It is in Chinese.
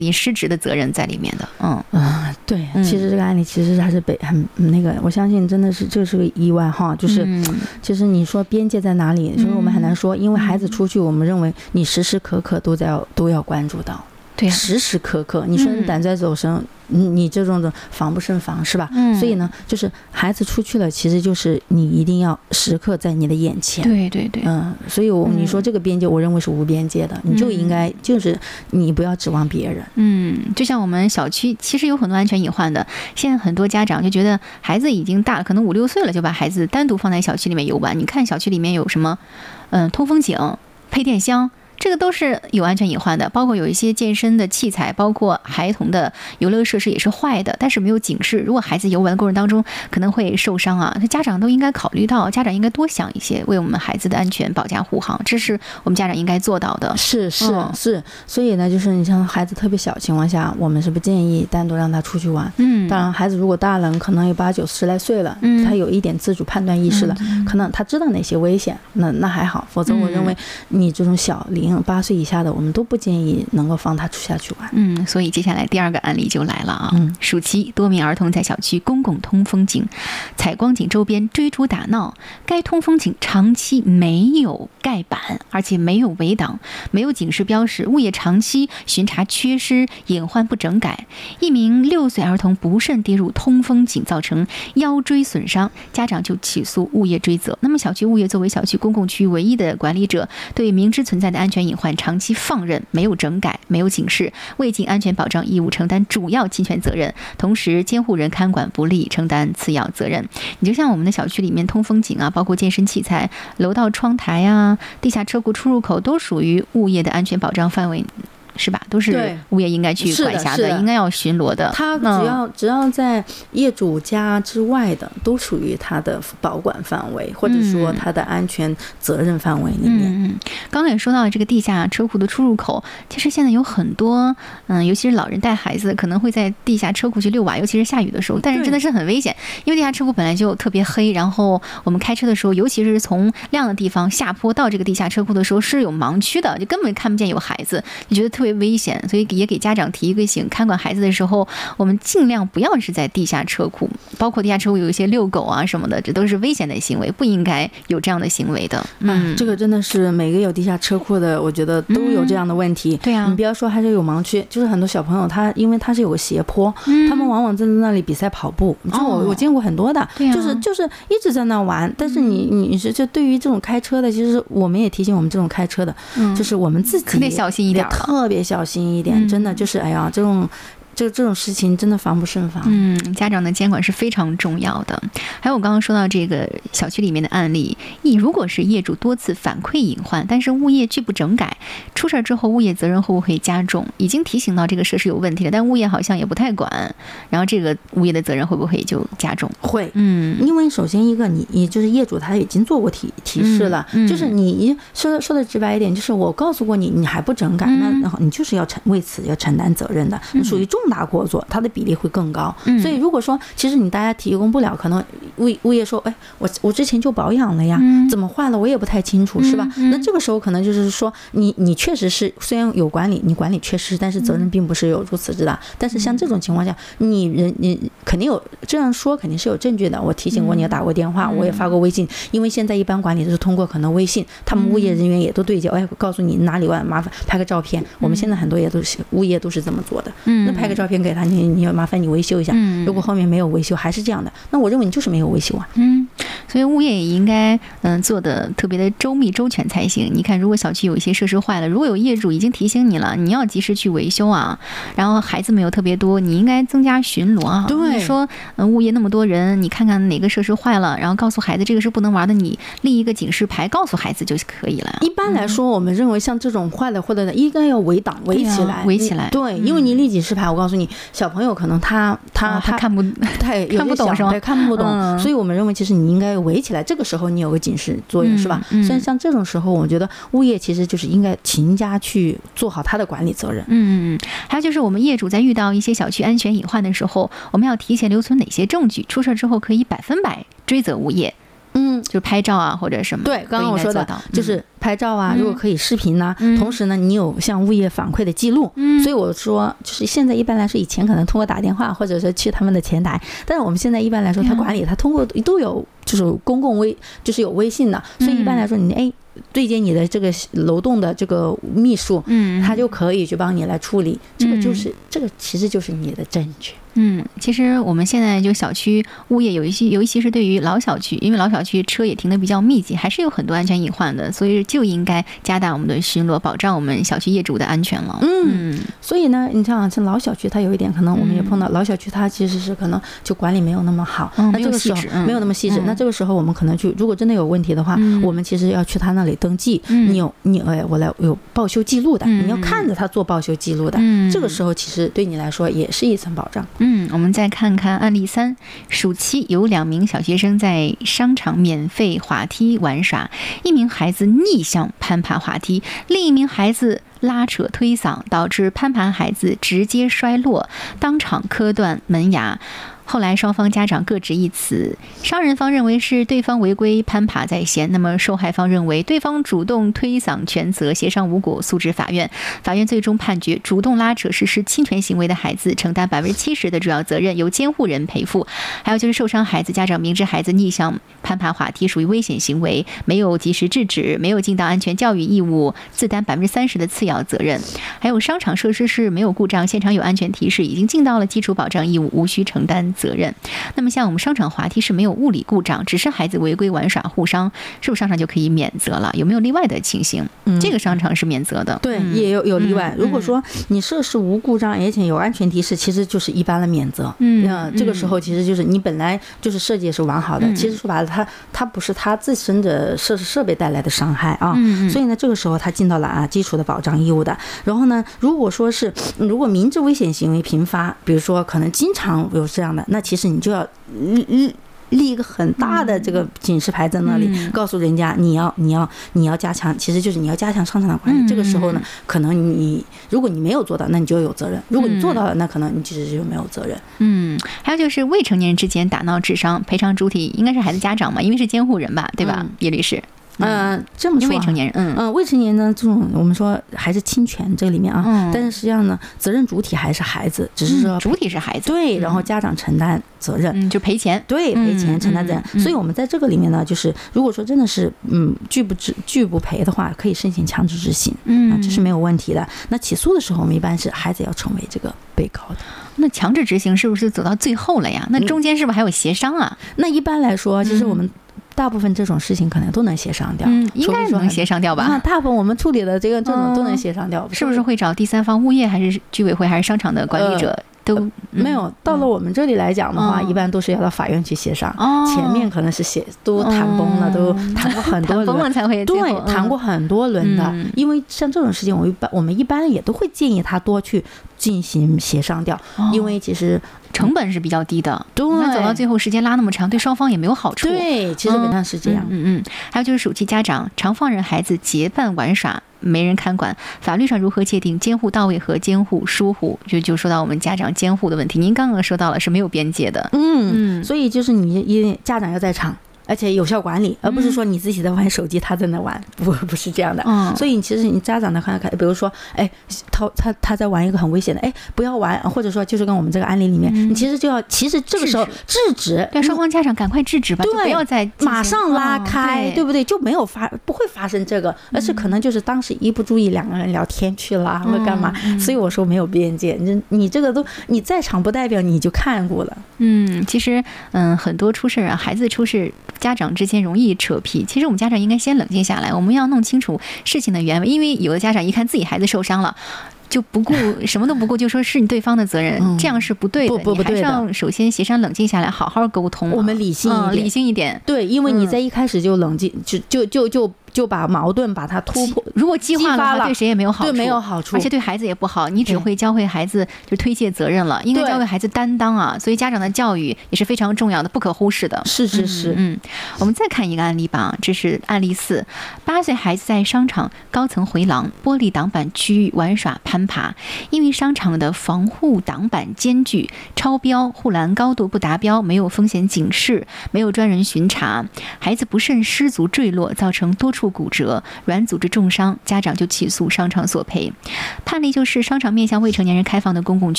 你失职的责任在里面的。 对，其实这个案例其实还是很那个，我相信真的是这是个意外哈，就是其实你说边界在哪里，所以我们很难说，因为孩子出去，我们认为你时时刻刻都要关注到。对，时时刻刻，你说你胆在走神，你这种的防不胜防是吧？所以呢，就是孩子出去了，其实就是你一定要时刻在你的眼前。 对对对， 所以你说这个边界，我认为是无边界的，你就应该就是你不要指望别人。 就像我们小区其实有很多安全隐患的，现在很多家长就觉得孩子已经大了，可能5、6岁了，就把孩子单独放在小区里面游玩。你看小区里面有什么，通风井、配电箱。这个都是有安全隐患的，包括有一些健身的器材，包括孩童的游乐设施也是坏的，但是没有警示，如果孩子游玩的过程当中可能会受伤啊，家长都应该考虑到，家长应该多想一些，为我们孩子的安全保驾护航，这是我们家长应该做到的。 是，所以呢，就是你像孩子特别小的情况下，我们是不建议单独让他出去玩。当然孩子如果大了，可能有8、9、10来岁了，他有一点自主判断意识了，可能他知道哪些危险，那还好，否则我认为你这种小0、8岁以下的，我们都不建议能够放他下去玩。 所以接下来第2个案例就来了啊。暑期多名儿童在小区公共通风井、采光井周边追逐打闹，该通风井长期没有盖板，而且没有围挡，没有警示标识，物业长期巡查缺失，隐患不整改。一名6岁儿童不慎跌入通风井，造成腰椎损伤，家长就起诉物业追责。那么小区物业作为小区公共区域唯一的管理者，对明知存在的安全隐患长期放任，没有整改，没有警示，未尽安全保障义务，承担主要侵权责任，同时监护人看管不力，承担次要责任。你就像我们的小区里面通风井啊，包括健身器材、楼道窗台啊、地下车库出入口都属于物业的安全保障范围，是吧？都是物业应该去管辖的，应该要巡逻的。 他只要在业主家之外的，都属于他的保管范围，或者说他的安全责任范围里面。 刚刚也说到这个地下车库的出入口，其实现在有很多，尤其是老人带孩子，可能会在地下车库去遛娃，尤其是下雨的时候，但是真的是很危险，因为地下车库本来就特别黑，然后我们开车的时候，尤其是从亮的地方下坡到这个地下车库的时候是有盲区的，就根本看不见有孩子，你觉得特别危险，所以也给家长提一个醒，看管孩子的时候，我们尽量不要是在地下车库，包括地下车库有一些遛狗啊什么的，这都是危险的行为，不应该有这样的行为的。 这个真的是每个有地下车库的，我觉得都有这样的问题。 对啊， 你不要说还是有盲区，就是很多小朋友因为他是有个斜坡，他们往往在那里比赛跑步，我见过很多的，就是一直在那玩。但是你是就对于这种开车的，其实我们也提醒我们这种开车的，就是我们自己得小心一点， 特别小心一点，真的就是哎呀这种事情真的防不胜防。 家长的监管是非常重要的。还有我刚刚说到这个小区里面的案例，如果是业主多次反馈隐患，但是物业拒不整改，出事之后物业责任会不会加重？已经提醒到这个设施有问题了，但物业好像也不太管，然后这个物业的责任会不会就加重？ 会，因为首先一个你就是业主他已经做过提示了，就是你说的直白一点，就是我告诉过你还不整改，那你就是为此要承担责任的，属于重大过错，它的比例会更高。所以如果说其实你大家提供不了，可能物业说，哎，我之前就保养了呀，怎么坏了我也不太清楚，是吧？那这个时候可能就是说你确实是虽然有管理，你管理确实，但是责任并不是有如此之大。但是像这种情况下，你肯定有这样说，肯定是有证据的。我提醒过你，也打过电话，我也发过微信，因为现在一般管理都是通过可能微信，他们物业人员也都对接，哎，告诉你哪里麻烦拍个照片。我们现在很多也都是物业都是这么做的，那拍个照片给他，你要麻烦你维修一下。如果后面没有维修还是这样的，那我认为你就是没有维修啊。 所以物业也应该做的特别的周密周全才行。你看，如果小区有一些设施坏了，如果有业主已经提醒你了，你要及时去维修啊。然后孩子们又特别多，你应该增加巡逻啊。 对， 说物业那么多人，你看看哪个设施坏了，然后告诉孩子这个是不能玩的，你立一个警示牌告诉孩子就可以了。 一般来说，我们认为像这种坏的或者应该要围挡围起来。对，因为你立警示牌，我告诉你，小朋友可能他看不懂是吧？ 看不懂，所以我们认为其实你应该围起来，这个时候你有个警示作用，是吧？所以像这种时候，我觉得物业其实就是应该勤加去做好他的管理责任。 还有就是我们业主在遇到一些小区安全隐患的时候，我们要提前留存哪些证据，出事之后可以100%追责物业。 就拍照啊或者什么。 对，刚刚我说的就是拍照啊，如果可以视频呢，同时呢你有向物业反馈的记录，所以我说就是现在一般来说，以前可能通过打电话或者是去他们的前台，但是我们现在一般来说他管理他通过都有就是公共就是有微信的，所以一般来说你对接你的这个楼栋的这个秘书，他就可以去帮你来处理，这个其实就是你的证据。 其实我们现在就小区物业尤其是对于老小区，因为老小区车也停得比较密集，还是有很多安全隐患的，所以就应该加大我们的巡逻，保障我们小区业主的安全了。 所以呢，你像老小区，它有一点可能我们也碰到，老小区它其实是可能就管理没有那么好，那这个时候没有那么细致，那这个时候我们可能去，如果真的有问题的话，我们其实要去他那里登记，我来有报修记录的，你要看着他做报修记录的，这个时候其实对你来说也是一层保障。 我们再看看案例3，暑期有2名小学生在商场免费滑梯玩耍，一名孩子逆向攀爬滑梯，另一名孩子拉扯推搡，导致攀爬孩子直接摔落，当场磕断门牙。后来双方家长各执一词，伤人方认为是对方违规攀爬在先，那么受害方认为对方主动推搡全责，协商无果，诉至法院。法院最终判决主动拉扯实施侵权行为的孩子承担70%的主要责任，由监护人赔付。还有就是受伤孩子家长明知孩子逆向攀爬滑梯属于危险行为，没有及时制止，没有尽到安全教育义务，自担30%的次要责任。还有商场设施是没有故障，现场有安全提示，已经尽到了基础保障义务，无需承担责任。那么像我们商场滑梯是没有物理故障，只是孩子违规玩耍互伤，是不是商场就可以免责了？有没有例外的情形？这个商场是免责的。 对，也有例外。如果说你设施无故障，而且有安全提示，其实就是一般的免责。这个时候其实就是你本来就是设计也是完好的，其实说白了，它不是它自身的设备带来的伤害啊。所以呢，这个时候它尽到了基础的保障义务的。然后呢，如果明知危险行为频发，比如说可能经常有这样的，那其实你就要立一个很大的这个警示牌在那里，告诉人家你要加强，其实就是你要加强商场的管理。这个时候呢，可能如果你没有做到，那你就有责任；如果你做到了，那可能你其实就没有责任。 还有就是未成年人之间打闹致伤，赔偿主体应该是孩子家长嘛，因为是监护人吧，对吧？叶律师。 这么说， 未成年人， 未成年呢，这种我们说还是侵权这个里面啊，但是实际上呢，责任主体还是孩子，只是说主体是孩子， 对，然后家长承担责任， 就赔钱， 对，赔钱承担责任。所以我们在这个里面呢，就是如果说真的是拒不赔的话，可以申请强制执行，这是没有问题的。那起诉的时候，我们一般是孩子要成为这个被告的。 那强制执行是不是走到最后了呀？那中间是不是还有协商啊？ 那一般来说，其实我们大部分这种事情可能都能协商掉， 应该能协商掉吧？ 大部分我们处理的这种都能协商掉， 是不是会找第三方物业还是居委会还是商场的管理者？都没有。到了我们这里来讲的话，一般都是要到法院去协商。前面可能是都谈崩了，都谈过很多轮， 谈崩了才会对，谈过很多轮的。因为像这种事情，我们一般也都会建议他多去进行协商掉，因为其实成本是比较低的。 对， 那走到最后时间拉那么长，对双方也没有好处。 对，其实本上是这样。 还有就是暑期家长常放任孩子结伴玩耍，没人看管，法律上如何界定监护到位和监护疏忽？就说到我们家长监护的问题，您刚刚说到了是没有边界的。 所以就是你家长要在场，而且有效管理，而不是说你自己在玩手机，他在那玩，不是这样的。所以其实你家长的看，比如说，他在玩一个很危险的，不要玩，或者说就是跟我们这个案例里面，你其实这个时候制止， 对双方家长赶快制止吧，就不要再马上拉开，对不对？就不会发生这个，而是可能就是当时一不注意，两个人聊天去了或干嘛。所以我说没有边界，你这个你在场不代表你就看过了。 其实很多出事啊，孩子出事，家长之间容易扯皮。其实我们家长应该先冷静下来，我们要弄清楚事情的原委。因为有的家长一看自己孩子受伤了，就不顾什么都不顾，就说是你对方的责任，这样是不对的。 不对的， 你还是要首先协商冷静下来，好好沟通。 我们理性一点， 理性一点。 对，因为你在一开始就冷静， 就把矛盾把它突破， 如果激化了，对谁也没有好处， 对没有好处， 而且对孩子也不好。你只会教会孩子就推卸责任了，应该教会孩子担当啊。所以家长的教育也是非常重要的，不可忽视的。 是。 我们再看一个案例吧，这是案例4，8岁孩子在商场高层回廊玻璃挡板区域玩耍攀爬，因为商场的防护挡板间距超标，护栏高度不达标，没有风险警示，没有专人巡查，孩子不慎失足坠落，造成多处骨折、软组织重伤，家长就起诉商场索赔。判例就是商场面向未成年人开放的公共区